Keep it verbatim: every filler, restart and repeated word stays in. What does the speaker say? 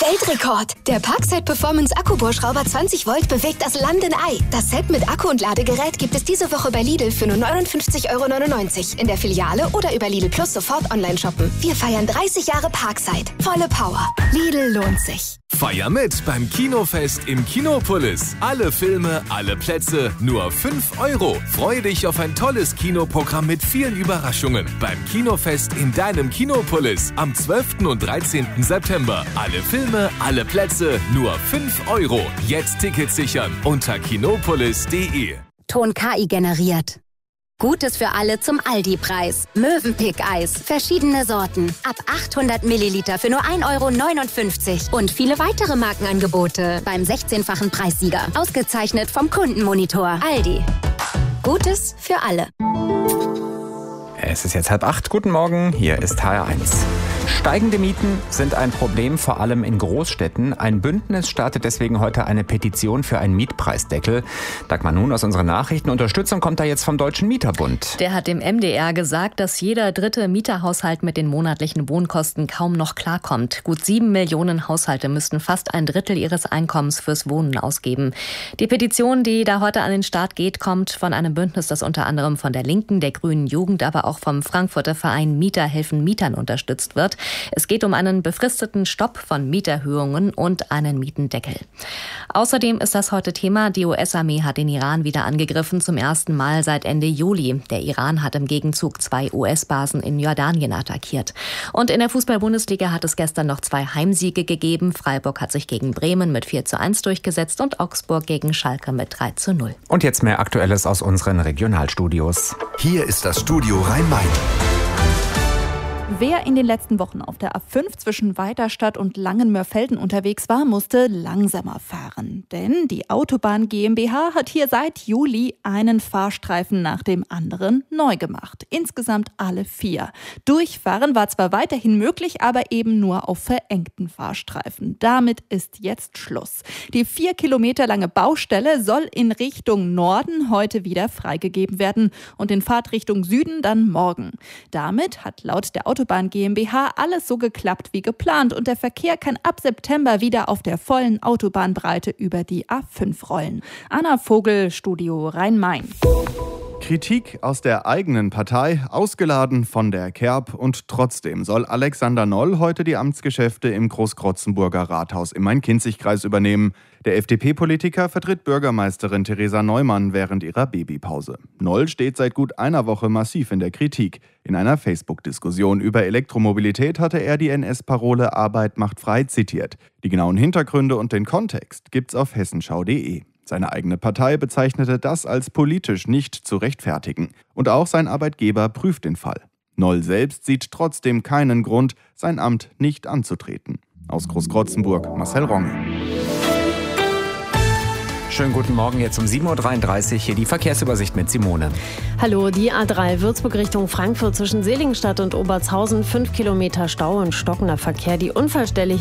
Weltrekord! Der Parkside Performance Akkubohrschrauber zwanzig Volt bewegt das Land in Ei. Das Set mit Akku und Ladegerät gibt es diese Woche bei Lidl für nur neunundfünfzig Euro neunundneunzig. In der Filiale oder über Lidl Plus sofort online shoppen. Wir feiern dreißig Jahre Parkside. Volle Power. Lidl lohnt sich. Feier mit beim Kinofest im Kinopolis. Alle Filme, alle Plätze, nur fünf Euro. Freu dich auf ein tolles Kinoprogramm mit vielen Überraschungen. Beim Kinofest in deinem Kinopolis am zwölften und dreizehnten September. Alle Filme, alle Plätze, nur fünf Euro. Jetzt Tickets sichern unter kinopolis punkt de. Ton K I generiert. Gutes für alle zum Aldi-Preis. Mövenpick-Eis. Verschiedene Sorten. Ab achthundert Milliliter für nur ein Euro neunundfünfzig. Und viele weitere Markenangebote beim sechzehnfachen Preissieger. Ausgezeichnet vom Kundenmonitor. Aldi. Gutes für alle. Es ist jetzt halb acht. Guten Morgen, hier ist H R eins. Steigende Mieten sind ein Problem, vor allem in Großstädten. Ein Bündnis startet deswegen heute eine Petition für einen Mietpreisdeckel. Dagmar Nun aus unseren Nachrichten. Unterstützung kommt da jetzt vom Deutschen Mieterbund. Der hat dem M D R gesagt, dass jeder dritte Mieterhaushalt mit den monatlichen Wohnkosten kaum noch klarkommt. Gut sieben Millionen Haushalte müssten fast ein Drittel ihres Einkommens fürs Wohnen ausgeben. Die Petition, die da heute an den Start geht, kommt von einem Bündnis, das unter anderem von der Linken, der Grünen Jugend, aber auch vom Frankfurter Verein Mieter helfen Mietern unterstützt wird. Es geht um einen befristeten Stopp von Mieterhöhungen und einen Mietendeckel. Außerdem ist das heute Thema. Die U S-Armee hat den Iran wieder angegriffen, zum ersten Mal seit Ende Juli. Der Iran hat im Gegenzug zwei U S-Basen in Jordanien attackiert. Und in der Fußball-Bundesliga hat es gestern noch zwei Heimsiege gegeben. Freiburg hat sich gegen Bremen mit vier zu eins durchgesetzt und Augsburg gegen Schalke mit drei zu null. Und jetzt mehr Aktuelles aus unseren Regionalstudios. Hier ist das Studio Rhein-Main. Wer in den letzten Wochen auf der A fünf zwischen Weiterstadt und Langenmörfelden unterwegs war, musste langsamer fahren. Denn die Autobahn GmbH hat hier seit Juli einen Fahrstreifen nach dem anderen neu gemacht. Insgesamt alle vier. Durchfahren war zwar weiterhin möglich, aber eben nur auf verengten Fahrstreifen. Damit ist jetzt Schluss. Die vier Kilometer lange Baustelle soll in Richtung Norden heute wieder freigegeben werden und in Fahrtrichtung Süden dann morgen. Damit hat laut der Autobahn GmbH alles so geklappt wie geplant und der Verkehr kann ab September wieder auf der vollen Autobahnbreite über die A fünf rollen. Anna Vogel, Studio Rhein-Main. Kritik aus der eigenen Partei, ausgeladen von der Kerb und trotzdem soll Alexander Noll heute die Amtsgeschäfte im Großkrotzenburger Rathaus im Main-Kinzig-Kreis übernehmen. Der F D P-Politiker vertritt Bürgermeisterin Theresa Neumann während ihrer Babypause. Noll steht seit gut einer Woche massiv in der Kritik. In einer Facebook-Diskussion über Elektromobilität hatte er die N S-Parole Arbeit macht frei zitiert. Die genauen Hintergründe und den Kontext gibt's auf hessenschau punkt de. Seine eigene Partei bezeichnete das als politisch nicht zu rechtfertigen. Und auch sein Arbeitgeber prüft den Fall. Noll selbst sieht trotzdem keinen Grund, sein Amt nicht anzutreten. Aus Großkrotzenburg, Marcel Ronge. Schönen guten Morgen, jetzt um sieben Uhr dreiunddreißig, hier die Verkehrsübersicht mit Simone. Hallo, die A drei Würzburg Richtung Frankfurt zwischen Seligenstadt und Obertshausen, fünf Kilometer Stau und stockender Verkehr. Die Unfallstelle